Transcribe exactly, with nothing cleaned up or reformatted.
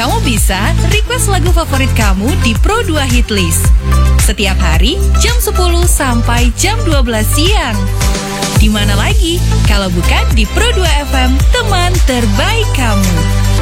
Kamu bisa request lagu favorit kamu di Pro dua Hitlist. Setiap hari jam sepuluh sampai jam dua belas siang. Di mana lagi kalau bukan di Pro dua F M, teman terbaik kamu.